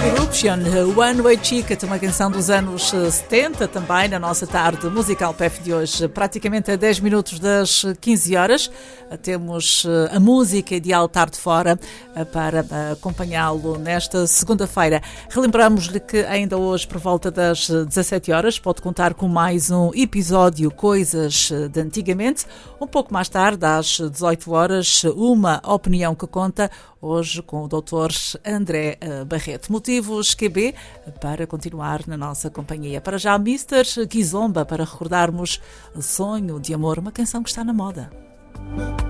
Eruption, One Way Ticket, uma canção dos anos 70, também na nossa tarde musical PF de hoje, praticamente a 10 minutos das 15 horas. Temos a música ideal tarde fora para acompanhá-lo nesta segunda-feira. Relembramos-lhe que ainda hoje, por volta das 17 horas, pode contar com mais um episódio Coisas de Antigamente. Um pouco mais tarde, às 18 horas, uma opinião que conta, hoje com o Dr. André Barreto. Motivos QB para continuar na nossa companhia. Para já, Mr. Kizomba, para recordarmos Sonho de Amor, uma canção que está na moda.